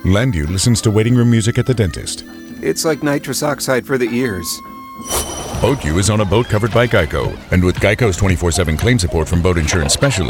Landu listens to waiting room music at the dentist. It's like nitrous oxide for the ears. BoatU is on a boat covered by Geico. And with Geico's 24/7 claim support from boat insurance specialists,